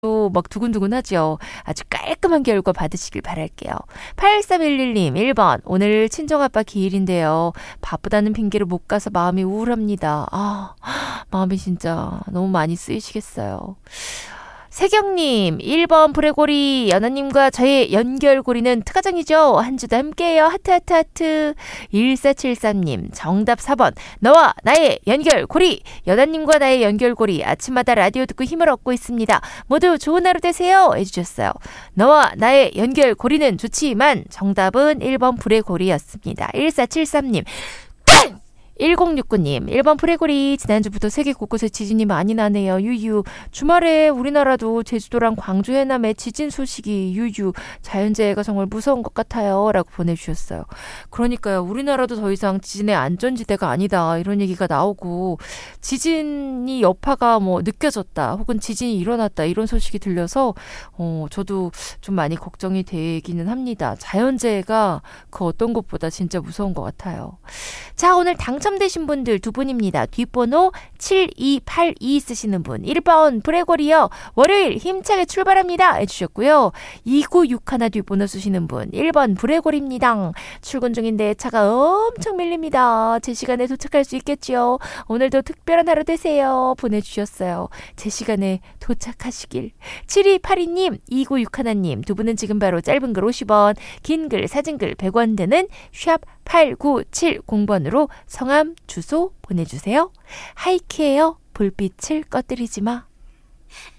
막 두근두근하죠. 아주 깔끔한 결과 받으시길 바랄게요. 8311님 1번 오늘 친정아빠 기일인데요. 바쁘다는 핑계로 못 가서 마음이 우울합니다. 마음이 진짜 너무 많이 쓰이시겠어요. 세경님 1번 브레고리 연하님과 저의 연결고리는 특가정이죠. 한 주도 함께해요. 하트. 1473님 정답 4번 너와 나의 연결고리 연하님과 나의 연결고리 아침마다 라디오 듣고 힘을 얻고 있습니다. 모두 좋은 하루 되세요 해주셨어요. 너와 나의 연결고리는 좋지만 정답은 1번 브레고리였습니다. 1473님 1069님 1번 프레고리 지난주부터 세계 곳곳에 지진이 많이 나네요. 유유 주말에 우리나라도 제주도랑 광주 해남에 지진 소식이 유유 자연재해가 정말 무서운 것 같아요 라고 보내주셨어요. 그러니까요 우리나라도 더 이상 지진의 안전지대가 아니다 이런 얘기가 나오고 지진이 여파가 뭐 느껴졌다 혹은 지진이 일어났다 이런 소식이 들려서 저도 좀 많이 걱정이 되기는 합니다. 자연재해가 그 어떤 것보다 진짜 무서운 것 같아요. 자 오늘 당첨되신 분들 두 분입니다. 뒷번호 7282 쓰시는 분 1번 브레고리요. 월요일 힘차게 출발합니다 해주셨고요. 2961 뒷번호 쓰시는 분 1번 브레고리입니다. 출근 중인데 차가 엄청 밀립니다. 제 시간에 도착할 수 있겠지요. 오늘도 특별한 하루 되세요 보내주셨어요. 제 시간에 도착하시길. 7282님 2961님 두 분은 지금 바로 짧은 글 50원 긴 글 사진글 100원 되는 샵 8970번으로 성함 주소 보내주세요. 하이키예요. 불빛을 꺼뜨리지 마.